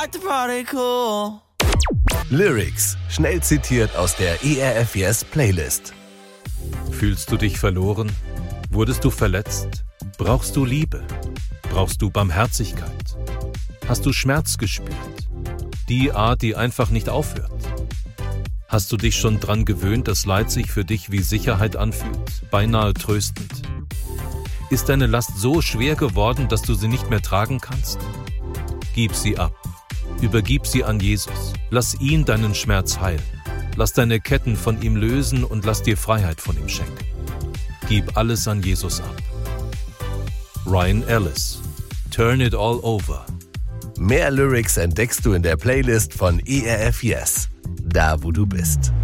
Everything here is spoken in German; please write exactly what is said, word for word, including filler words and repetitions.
like the party cool. Lyrics, schnell zitiert aus der E R F Yes Playlist. Fühlst du dich verloren? Wurdest du verletzt? Brauchst du Liebe? Brauchst du Barmherzigkeit? Hast du Schmerz gespürt? Die Art, die einfach nicht aufhört. Hast du dich schon dran gewöhnt, dass Leid sich für dich wie Sicherheit anfühlt, beinahe tröstend? Ist deine Last so schwer geworden, dass du sie nicht mehr tragen kannst? Gib sie ab. Übergib sie an Jesus. Lass ihn deinen Schmerz heilen. Lass deine Ketten von ihm lösen und lass dir Freiheit von ihm schenken. Gib alles an Jesus ab. Ryan Ellis. Turn it all over. Mehr Lyrics entdeckst du in der Playlist von E R F Yes, da wo du bist.